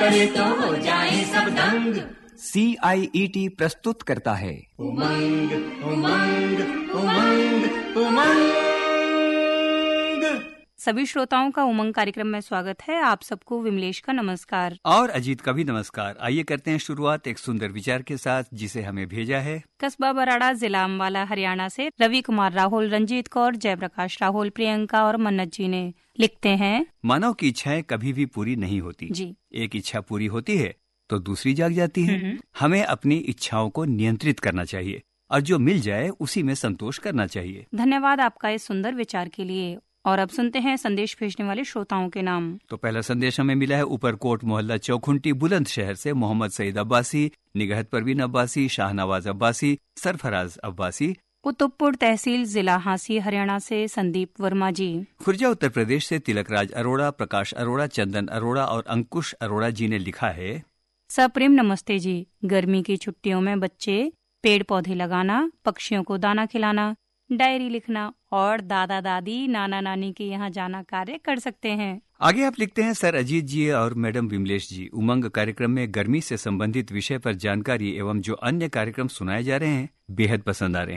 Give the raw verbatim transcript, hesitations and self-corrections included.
पड़े तो हो जाए सब दंग। सी आई ई टी प्रस्तुत करता है उमंग उमंग उमंग उमंग। सभी श्रोताओं का उमंग कार्यक्रम में स्वागत है। आप सबको विमलेश का नमस्कार और अजीत का भी नमस्कार। आइए करते हैं शुरुआत एक सुंदर विचार के साथ, जिसे हमें भेजा है कस्बा बराड़ा, जिला अम्बाला, हरियाणा से रवि कुमार राहुल, रंजीत कौर, जयप्रकाश राहुल, प्रियंका और मन्नत जी ने। लिखते हैं, मानव की इच्छाएं कभी भी पूरी नहीं होती जी। एक इच्छा पूरी होती है तो दूसरी जाग जाती है। हमें अपनी इच्छाओं को नियंत्रित करना चाहिए और जो मिल जाए उसी में संतोष करना चाहिए। धन्यवाद आपका इस सुंदर विचार के लिए। और अब सुनते हैं संदेश भेजने वाले श्रोताओं के नाम। तो पहला संदेश हमें मिला है ऊपरकोट मोहल्ला चौखुंटी बुलंदशहर से मोहम्मद सईद अब्बासी, निगहत परवीन अब्बासी, शाहनवाज अब्बासी, सरफराज अब्बासी। कुतुबपुर तहसील, जिला हांसी, हरियाणा से संदीप वर्मा जी। खुर्जा उत्तर प्रदेश से तिलकराज अरोड़ा, प्रकाश अरोड़ा, चंदन अरोड़ा और अंकुश अरोड़ा जी ने लिखा है, सप्रेम नमस्ते जी। गर्मी की छुट्टियों में बच्चे पेड़ पौधे लगाना, पक्षियों को दाना खिलाना, डायरी लिखना और दादा दादी नाना नानी के यहाँ जाना कार्य कर सकते हैं। आगे आप लिखते हैं, सर अजीत जी और मैडम विमलेश जी, उमंग कार्यक्रम में गर्मी से संबंधित विषय पर जानकारी एवं जो अन्य कार्यक्रम सुनाए जा रहे हैं बेहद पसंद आ रहे हैं।